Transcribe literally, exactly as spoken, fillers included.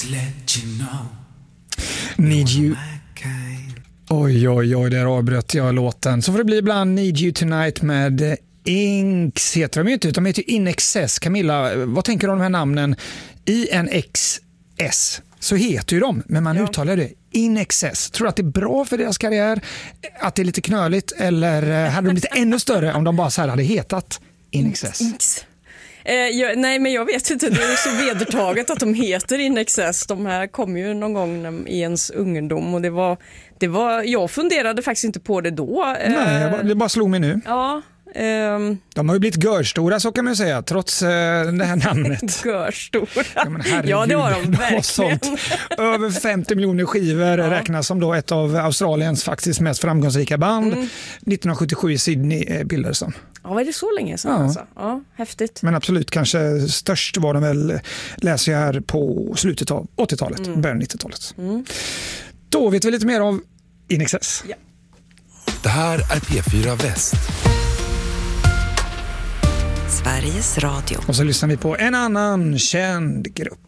let you know. Need you. Oj, oj, oj, där avbröt jag låten. Så får det bli ibland Need You Tonight med Inks, heter de ju inte, utan de heter ju In Excess. Camilla, vad tänker du om de här namnen? I N X S, så heter ju de, men man ja. uttalar det In Excess. Tror du att det är bra för deras karriär? Att det är lite knöligt? Eller hade de lite ännu större om de bara så här hade hetat In Excess? Inks. Eh, jag, nej, men jag vet inte. Det är så vedertaget att de heter In Excess. De här kom ju någon gång i ens ungdom och det var, det var, jag funderade faktiskt inte på det då. Eh, nej, jag bara, det bara slog mig nu. Ja. Um, de har ju blivit görstora, så kan man säga, trots uh, det här namnet. Görstora. Ja, men herregud, ja, det har de verkligen. Sålt. Över femtio miljoner skivor ja. räknas som då ett av Australiens faktiskt mest framgångsrika band. Mm. nittonhundrasjuttiosju i Sydney bildades de. Ja, var det så länge sedan? Ja. Alltså? Ja, häftigt. Men absolut, kanske störst var de väl, läser jag här, på slutet av åttiotalet, mm. början av nittiotalet. Mm. Då vet vi lite mer om In Excess. Ja. Det här är P fyra Väst. Sveriges Radio. Och så lyssnar vi på en annan känd grupp.